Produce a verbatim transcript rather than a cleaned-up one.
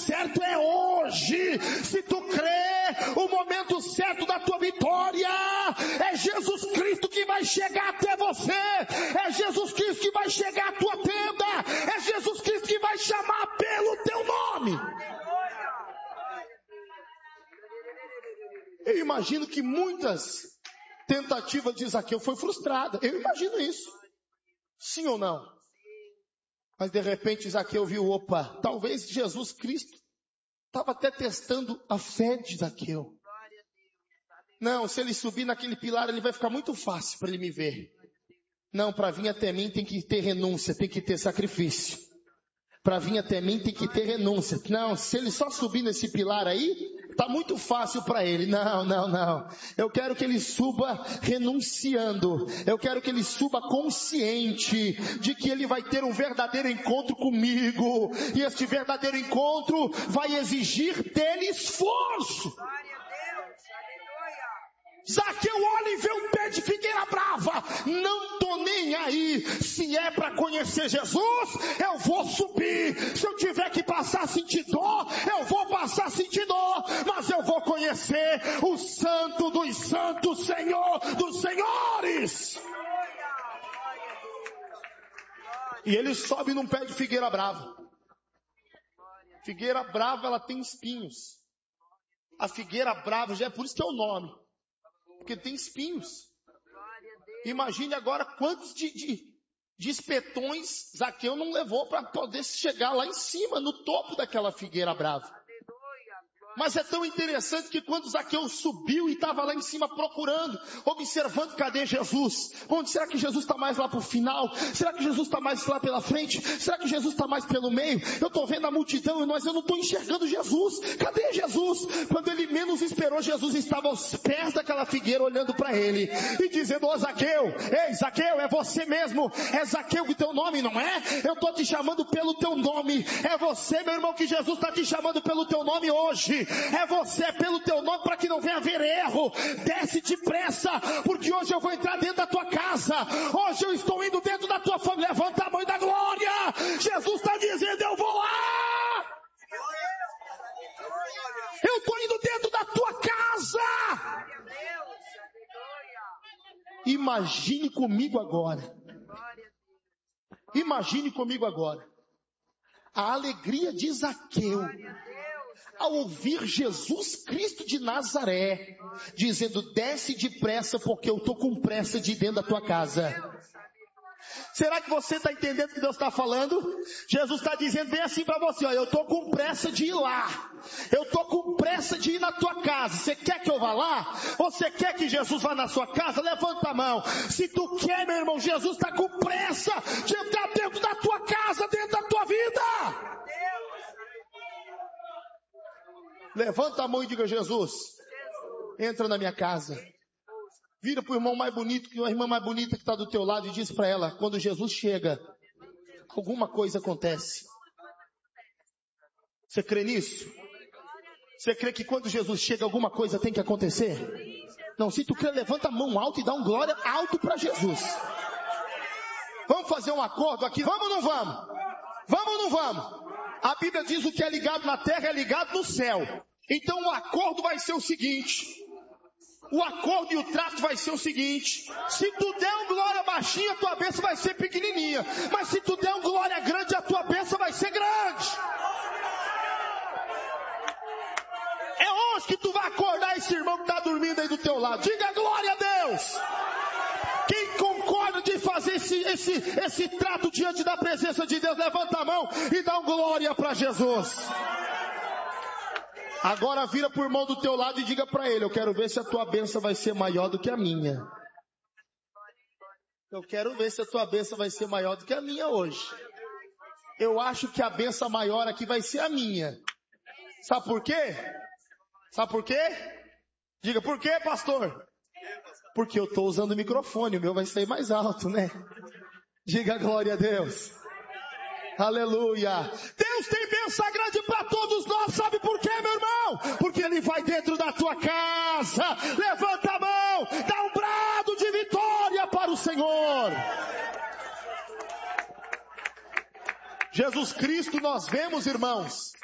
certo é hoje. Se tu crê, o momento certo da tua vitória é Jesus Cristo que vai chegar até você. É Jesus Cristo que vai chegar à tua tenda. É Jesus Cristo que vai chamar pelo teu nome. Eu imagino que muitas tentativas de Zaqueu foi frustrada. Eu imagino isso. Sim ou não? Mas de repente Zaqueu viu, opa, talvez Jesus Cristo estava até testando a fé de Zaqueu. Não, se ele subir naquele pilar, ele vai ficar muito fácil para ele me ver. Não, para vir até mim tem que ter renúncia, tem que ter sacrifício. Para vir até mim tem que ter renúncia. Não, se ele só subir nesse pilar aí, tá muito fácil para ele. Não, não, não. Eu quero que ele suba renunciando. Eu quero que ele suba consciente de que ele vai ter um verdadeiro encontro comigo. E este verdadeiro encontro vai exigir dele esforço. Zaqueu olha e vê um pé de figueira brava. Não tô nem aí. Se é para conhecer Jesus, eu vou subir. Se eu tiver que passar a sentir dor, eu vou passar a sentir dor. Mas eu vou conhecer o Santo dos Santos, Senhor dos Senhores. E ele sobe num pé de figueira brava. Figueira brava, ela tem espinhos. A figueira brava, já é por isso que é o nome. Porque tem espinhos. Imagine agora quantos de, de, de espetões Zaqueu não levou para poder chegar lá em cima, no topo daquela figueira brava. Mas é tão interessante que quando Zaqueu subiu e estava lá em cima procurando, observando, cadê Jesus? Onde será que Jesus está mais lá para o final? Será que Jesus está mais lá pela frente? Será que Jesus está mais pelo meio? Eu estou vendo a multidão, mas eu não estou enxergando Jesus. Cadê Jesus? Quando ele menos esperou, Jesus estava aos pés daquela figueira olhando para ele e dizendo, ô Zaqueu, ei Zaqueu, é você mesmo, é Zaqueu que teu nome, não é? Eu estou te chamando pelo teu nome, é você meu irmão que Jesus está te chamando pelo teu nome hoje. É você, pelo teu nome, para que não venha haver erro. Desce depressa, porque hoje eu vou entrar dentro da tua casa. Hoje eu estou indo dentro da tua família. Levanta a mão e dá glória. Jesus está dizendo, eu vou lá. Eu estou indo dentro da tua casa. Imagine comigo agora. Imagine comigo agora. A alegria de Zaqueu ao ouvir Jesus Cristo de Nazaré, dizendo, desce depressa, porque eu estou com pressa de ir dentro da tua casa. Será que você está entendendo o que Deus está falando? Jesus está dizendo bem assim para você, ó, eu estou com pressa de ir lá. Eu estou com pressa de ir na tua casa. Você quer que eu vá lá? Você quer que Jesus vá na sua casa? Levanta a mão. Se tu quer, meu irmão, Jesus está com pressa de entrar dentro da tua casa, dentro da tua vida. Levanta a mão e diga, Jesus, entra na minha casa. Vira para o irmão mais bonito, que a irmã mais bonita que está do teu lado e diz para ela, quando Jesus chega, alguma coisa acontece. Você crê nisso? Você crê que quando Jesus chega, alguma coisa tem que acontecer? Não, se tu crê, levanta a mão alta e dá um glória alto para Jesus. Vamos fazer um acordo aqui? Vamos ou não vamos? Vamos ou não vamos? A Bíblia diz o que é ligado na terra é ligado no céu. Então o acordo vai ser o seguinte. O acordo e o trato vai ser o seguinte. Se tu der um glória baixinha, a tua bênção vai ser pequenininha. Mas se tu der um glória grande, a tua bênção vai ser grande. É hoje que tu vai acordar esse irmão que está dormindo aí do teu lado. Diga glória a Deus. Quem concorda de fazer esse, esse, esse trato diante da presença de Deus, levanta a mão e dá um glória para Jesus. Agora vira para o irmão do teu lado e diga para ele, eu quero ver se a tua bênção vai ser maior do que a minha. Eu quero ver se a tua bênção vai ser maior do que a minha hoje. Eu acho que a bênção maior aqui vai ser a minha. Sabe por quê? Sabe por quê? Diga, por quê, pastor? Porque eu estou usando o microfone, o meu vai sair mais alto, né? Diga glória a Deus. Aleluia. Deus tem bênção grande para todos nós. Sabe por quê, meu irmão? Porque Ele vai dentro da tua casa. Levanta a mão. Dá um brado de vitória para o Senhor. Jesus Cristo nós vemos, irmãos,